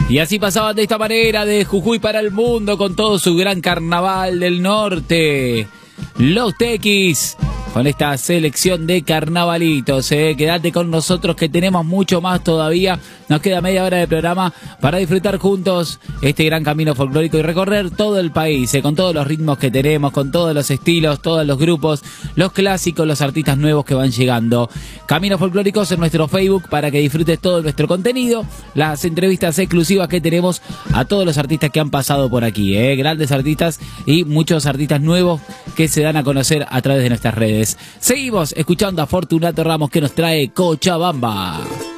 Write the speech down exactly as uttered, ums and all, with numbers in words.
Y así pasaban de esta manera de Jujuy para el mundo con todo su gran carnaval del norte. Los Tequis, con esta selección de carnavalitos, eh. Quédate con nosotros que tenemos mucho más todavía. Nos queda media hora de programa para disfrutar juntos este gran camino folclórico y recorrer todo el país, eh, con todos los ritmos que tenemos, con todos los estilos, todos los grupos, los clásicos, los artistas nuevos que van llegando. Caminos Folclóricos en nuestro Facebook para que disfrutes todo nuestro contenido, las entrevistas exclusivas que tenemos a todos los artistas que han pasado por aquí, eh. Grandes artistas y muchos artistas nuevos que se dan a conocer a través de nuestras redes. Seguimos escuchando a Fortunato Ramos que nos trae Cochabamba.